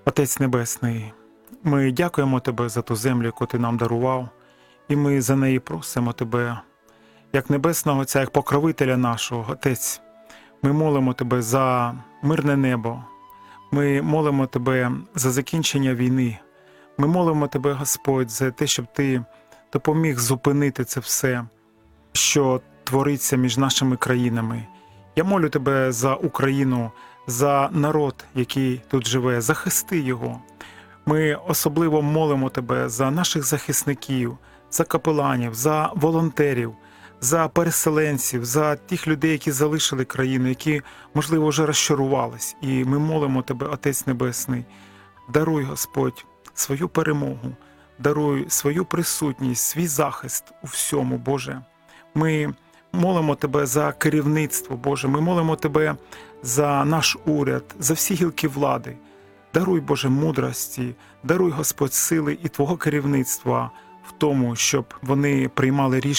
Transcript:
Отець Небесний, ми дякуємо Тебе за ту землю, яку Ти нам дарував, і ми за неї просимо Тебе, як Небесного Отця, як покровителя нашого, Отець. Ми молимо Тебе за мирне небо, ми молимо Тебе за закінчення війни, ми молимо Тебе, Господь, за те, щоб Ти допоміг зупинити це все, що твориться між нашими країнами. Я молю Тебе за Україну, за народ, який тут живе, захисти його. Ми особливо молимо Тебе за наших захисників, за капеланів, за волонтерів, за переселенців, за тих людей, які залишили країну, які, можливо, вже розчарувались. І ми молимо Тебе, Отець Небесний, даруй, Господь, свою перемогу, даруй свою присутність, свій захист у всьому, Боже. Ми молимо Тебе за керівництво, Боже, ми молимо Тебе за наш уряд, за всі гілки влади. Даруй, Боже, мудрості, даруй, Господь, сили і Твого керівництва в тому, щоб вони приймали рішення